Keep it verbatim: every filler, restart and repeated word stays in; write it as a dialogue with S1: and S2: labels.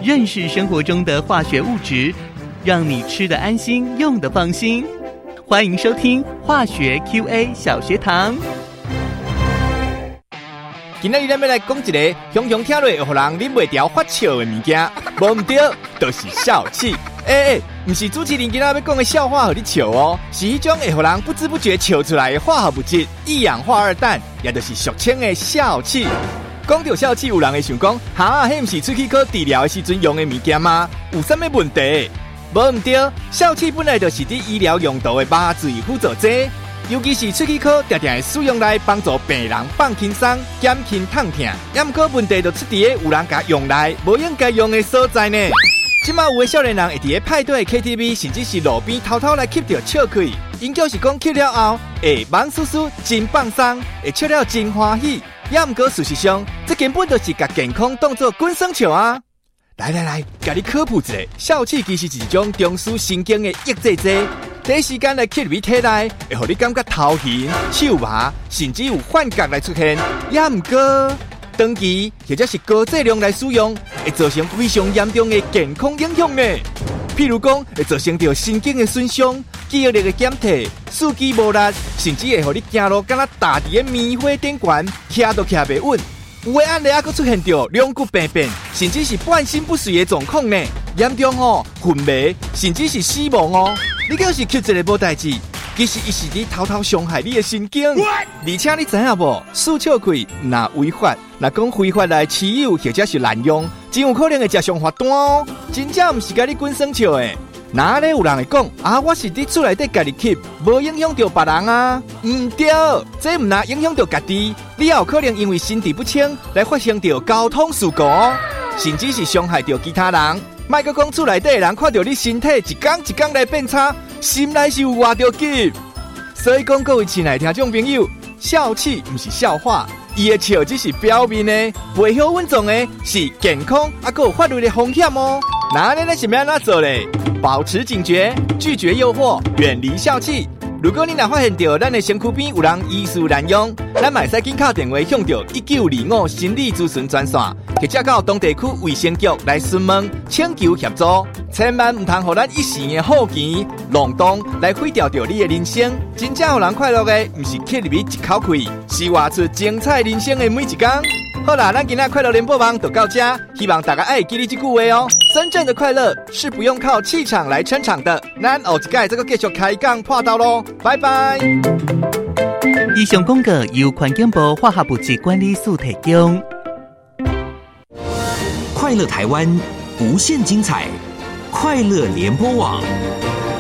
S1: 认识生活中的化学物质，让你吃得安心，用得放心。欢迎收听化学 Q A 小学堂。
S2: 今仔日咱要来讲一个雄雄听落会互人啉袂掉发笑的物件，无毋对，就是笑气。诶、欸、诶，毋是主持人今仔要讲的笑话互你笑哦，是迄种会互人不知不觉笑出来的化学物质——一氧化二氮，也就是俗称的笑气。讲到笑气，有人会想讲，哈，迄毋是出去考治疗的时阵用的物件吗？有啥物问题？无毋对，笑气本来就是伫医疗用途的麻醉辅助剂。尤其是出去考，常常会使用来帮助病人放轻松、减轻痛痛。也毋过问题就出伫个有人甲用来无应该用的所在呢。即马有的少年人会伫个派对、K T V， 甚至是路边偷偷来吸着笑气。因叫是讲吸了后，会忙叔叔真放松，会笑了真欢喜。也毋过事实上，这根本就是甲健康当作滚耍笑啊！来来来，甲你科普一下，笑气其实是一种中枢神经的抑制剂。第一时间来吸入体内，会互你感觉头晕、手麻，甚至有幻觉来出现。也毋过，长期或者是高剂量来使用，会造成非常严重的健康影响呢。譬如讲，会造成到神经的损伤、记忆力的减退、四肢无力，甚至会互你走路敢若踏伫个棉花顶悬，徛都徛袂稳。有的案例还佫出现到两骨病变，甚至是半身不遂的状况呢。严重哦，昏迷，甚至是死亡哦。你要是吸一个无代志，其实伊是伫偷偷伤害你的神经。What? 而且你知影无？输笑气若违法，若讲非法来持有或者是滥用，真有可能会吃上罚单哦。真正毋是甲你滚耍笑的。哪咧有人会讲啊？我是伫厝内底家己吸，无影响到别人啊？毋对，这毋若影响到家己，你也有可能因为身体不清来发生到交通事故哦，甚至是伤害到其他人。莫阁讲厝内底的人看到你身体一天一天来变差，心内是有活着急。所以讲，各位亲爱的听众朋友，笑气毋是笑话，伊的笑只是表面的，背后稳重的是健康啊，还有法律的风险哦。那你是要安怎做咧？保持警觉，拒绝诱惑，远离笑气。如果你若发现到咱的身躯边有人疑似滥用，咱嘛会使紧敲电话向着一九二五心理咨询专线，或者到当地区卫生局来询问，请求协助。千万唔通互咱一时的好奇、浪动来毁掉掉你的人生。真正互人快乐的，唔是吸入去一口气，是活出精彩人生的每一天。好啦，咱今天快乐联播网就到这，希望大家爱记你这句话哦。真正的快乐是不用靠气场来撑场的。咱后一届这个继续开讲破道咯，拜拜。
S1: 以上广告由环境部化学物质管理署提供。
S3: 快乐台湾，无限精彩，快乐联播网。